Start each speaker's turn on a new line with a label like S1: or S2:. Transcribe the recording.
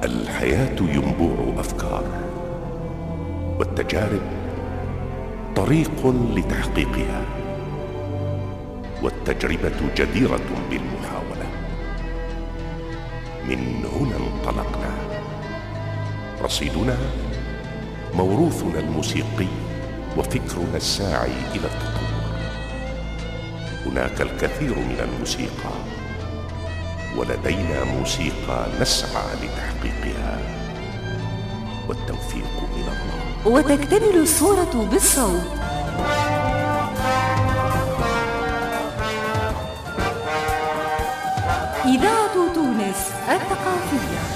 S1: الحياة ينبوع أفكار، والتجارب طريق لتحقيقها، والتجربة جديرة بالمحاولة. من هنا انطلقنا، رصيدنا موروثنا الموسيقي وفكرنا الساعي إلى التطور. هناك الكثير من الموسيقى، ولدينا موسيقى نسعى لتحقيقها، والتوفيق من الله.
S2: وتكتمل الصورة بالصوت. إذاعة تونس الثقافية.